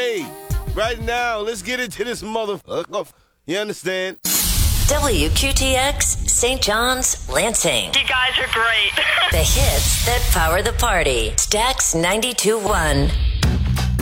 Hey, right now, let's get into this motherfucker. You understand? WQTX, St. John's, Lansing. You guys are great. The hits that power the party. Stax 92.1.